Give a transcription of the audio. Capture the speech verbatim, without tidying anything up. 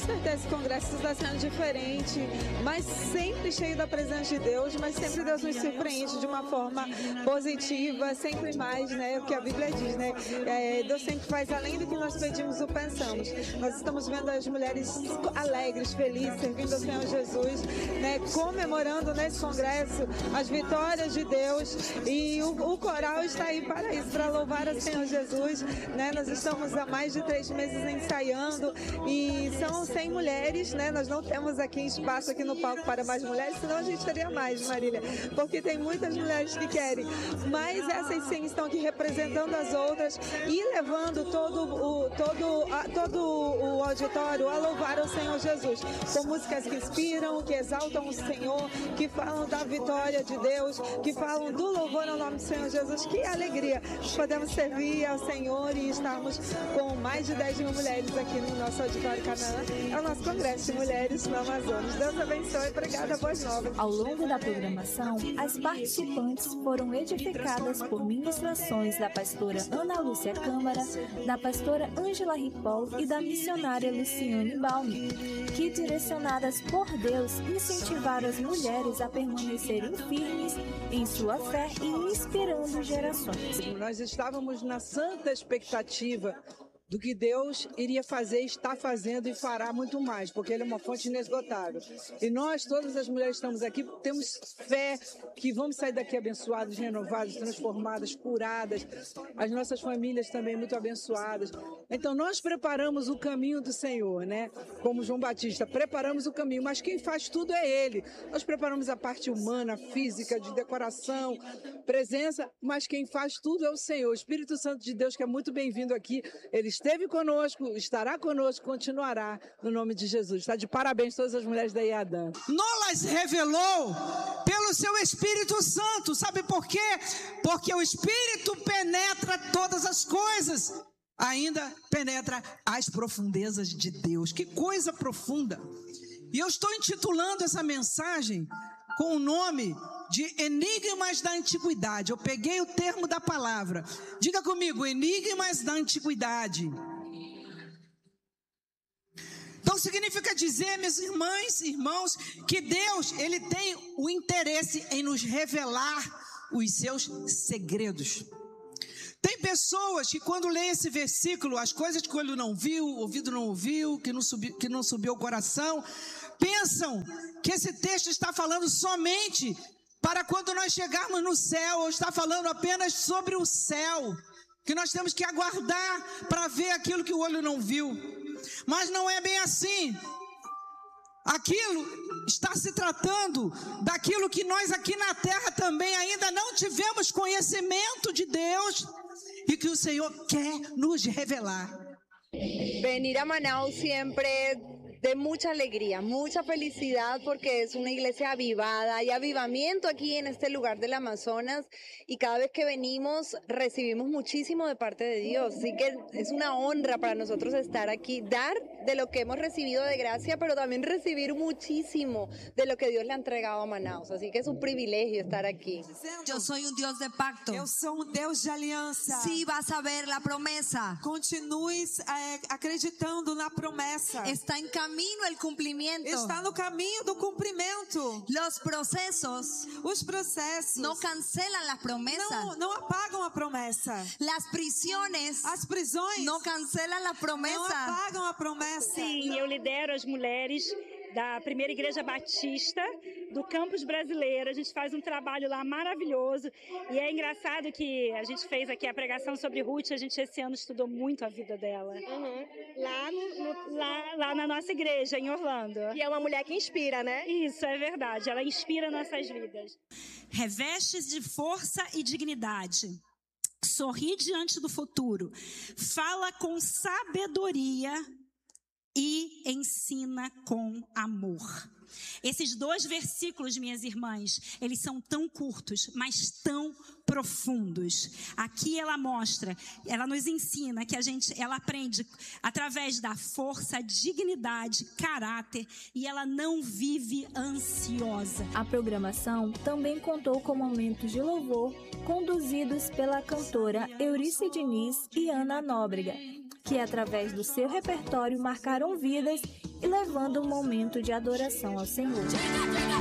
certeza esse congresso está sendo diferente, mas sempre cheio da presença de Deus, mas sempre Deus nos surpreende de uma forma positiva, sempre mais, né? O que a Bíblia diz, né? É, Deus sempre faz além do que nós pedimos ou pensamos. Nós estamos vendo as mulheres alegres, felizes, servindo ao Senhor Jesus, né? Comemorando nesse congresso as vitórias de Deus, e o, o coral está aí para isso, para louvar ao Senhor Jesus, né? Nós estamos há mais de três meses ensaiando e são cem mulheres, né? Nós não temos aqui espaço aqui no palco para mais mulheres, senão a gente teria mais, Marília, porque tem muitas mulheres que querem, mas essas cem estão aqui representando as outras e levando todo o, todo, a, todo o auditório a louvar o Senhor Jesus, com músicas que inspiram, que exaltam o Senhor, que falam da vitória de Deus, que falam do louvor ao nome do Senhor Jesus. Que alegria podemos servir ao Senhor e estarmos com mais de dez mil mulheres aqui no nosso auditório Canaã. É o nosso congresso de mulheres no Amazonas. Deus abençoe. Obrigada, boas novas. Ao longo da programação, as participantes foram edificadas por ministrações da pastora Ana Lúcia Câmara, da pastora Ângela Ripoll e da missionária Luciane Balme, que, direcionadas por Deus, incentivaram as mulheres a permanecerem firmes em sua fé e inspirando gerações. Nós estávamos na santa expectativa do que Deus iria fazer, está fazendo e fará muito mais, porque Ele é uma fonte inesgotável. E nós, todas as mulheres que estamos aqui, temos fé que vamos sair daqui abençoadas, renovadas, transformadas, curadas, as nossas famílias também muito abençoadas. Então nós preparamos o caminho do Senhor, né? Como João Batista, preparamos o caminho, mas quem faz tudo é Ele. Nós preparamos a parte humana, física, de decoração, presença, mas quem faz tudo é o Senhor. O Espírito Santo de Deus, que é muito bem-vindo aqui, Ele esteve conosco, estará conosco, continuará no nome de Jesus. Está de parabéns todas as mulheres da IADAN. Nos revelou pelo seu Espírito Santo. Sabe por quê? Porque o Espírito penetra todas as coisas. Ainda penetra as profundezas de Deus. Que coisa profunda. E eu estou intitulando essa mensagem com o nome de Enigmas da Antiguidade. Eu peguei o termo da palavra. Diga comigo, Enigmas da Antiguidade. Então significa dizer, minhas irmãs e irmãos, que Deus, Ele tem o interesse em nos revelar os seus segredos. Tem pessoas que quando leem esse versículo, as coisas que o olho não viu, o ouvido não ouviu, que não subiu, que não subiu ao coração, pensam que esse texto está falando somente para quando nós chegarmos no céu, ou está falando apenas sobre o céu, que nós temos que aguardar para ver aquilo que o olho não viu. Mas não é bem assim. Aquilo está se tratando daquilo que nós aqui na terra também ainda não tivemos conhecimento de Deus e que o Senhor quer nos revelar. Venir a Manaus siempre de mucha alegría, mucha felicidad, porque es una iglesia avivada, hay avivamiento aquí en este lugar del Amazonas y cada vez que venimos recibimos muchísimo de parte de Dios, así que es una honra para nosotros estar aquí, dar de lo que hemos recibido de gracia, pero también recibir muchísimo de lo que Dios le ha entregado a Manaus, así que es un privilegio estar aquí. Yo soy un Dios de pacto. Eu sou um Deus de aliança. Sí, vas a ver la promesa. Continue é, acreditando na promessa. Está en camino el cumplimiento. Está no caminho do cumprimento. Los procesos Os processos no cancelan las promesas. não, não apagam a promessa. Las prisiones As prisões no cancelan la não promesa. apagam a promessa. Sim, eu lidero as mulheres da Primeira Igreja Batista do Campus Brasileiro. A gente faz um trabalho lá maravilhoso e é engraçado que a gente fez aqui a pregação sobre Ruth, a gente esse ano estudou muito a vida dela. Uhum. Lá, no, no, lá, lá na nossa igreja, em Orlando. E é uma mulher que inspira, né? Isso, é verdade, ela inspira nossas vidas. Reveste de força e dignidade. Sorri diante do futuro. Fala com sabedoria e ensina com amor. Esses dois versículos, minhas irmãs, eles são tão curtos, mas tão profundos. Aqui ela mostra, ela nos ensina que a gente, ela aprende através da força, dignidade, caráter, e ela não vive ansiosa. A programação também contou com momentos de louvor conduzidos pela cantora Eurice Diniz e Ana Nóbrega, que através do seu repertório marcaram vidas e levando um momento de adoração ao Senhor.